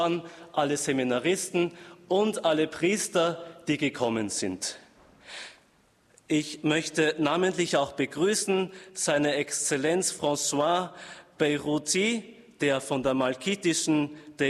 alle Seminaristen und alle Priester, die gekommen sind. Ich möchte namentlich auch begrüßen seine Exzellenz François Beirouti, der von dem malkitischer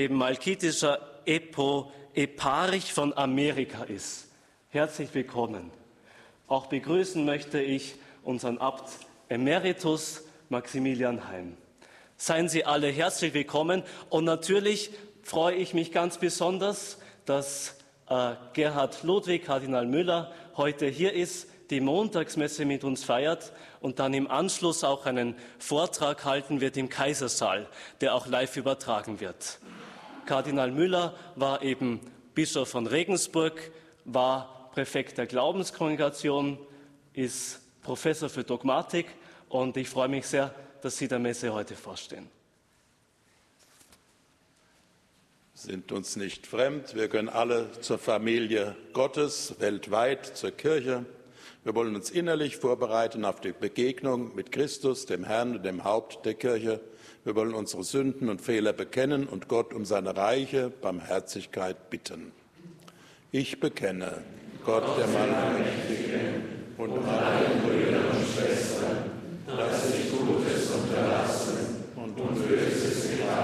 Eparch von Amerika ist. Herzlich willkommen. Auch begrüßen möchte ich unseren Abt Emeritus Maximilian Heim. Seien Sie alle herzlich willkommen und natürlich freue ich mich ganz besonders, dass Gerhard Ludwig, Kardinal Müller, heute hier ist, die Montagsmesse mit uns feiert und dann im Anschluss auch einen Vortrag halten wird im Kaisersaal, der auch live übertragen wird. Kardinal Müller war eben Bischof von Regensburg, war Präfekt der Glaubenskongregation, ist Professor für Dogmatik und ich freue mich sehr, dass Sie der Messe heute vorstehen. Sind uns nicht fremd. Wir gehören alle zur Familie Gottes, weltweit, zur Kirche. Wir wollen uns innerlich vorbereiten auf die Begegnung mit Christus, dem Herrn und dem Haupt der Kirche. Wir wollen unsere Sünden und Fehler bekennen und Gott um seine reiche Barmherzigkeit bitten. Ich bekenne Gott, der Allmächtige, und allen Brüdern und Schwestern, dass ich Gutes unterlassen und Böses getan